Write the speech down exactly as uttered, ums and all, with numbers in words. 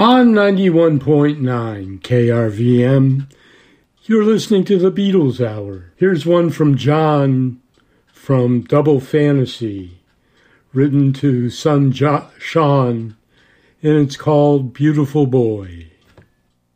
On ninety-one point nine K R V M, you're listening to the Beatles Hour. Here's one from John from Double Fantasy, written to son jo- Sean, and it's called Beautiful Boy.